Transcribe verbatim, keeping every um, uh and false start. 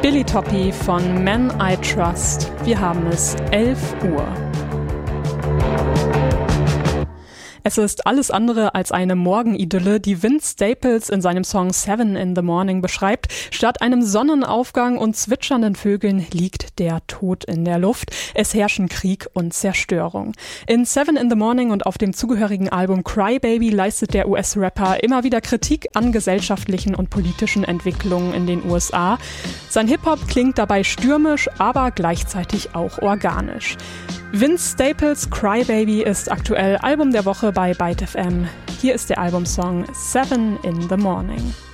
Billy Toppy von Men I Trust. Wir haben es elf Uhr. Es ist alles andere als eine Morgenidylle, die Vince Staples in seinem Song Seven in the Morning beschreibt. Statt einem Sonnenaufgang und zwitschernden Vögeln liegt der Tod in der Luft. Es herrschen Krieg und Zerstörung. In Seven in the Morning und auf dem zugehörigen Album Cry Baby leistet der U S-Rapper immer wieder Kritik an gesellschaftlichen und politischen Entwicklungen in den U S A. Sein Hip-Hop klingt dabei stürmisch, aber gleichzeitig auch organisch. Vince Staples Cry Baby ist aktuell Album der Woche bei Byte F M. Hier ist der Albumsong Seven in the Morning.